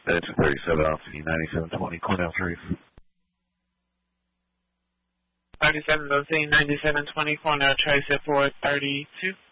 That's 37 off the 9720 Cornell Trace. 37 9720 Cornell Trace at 432.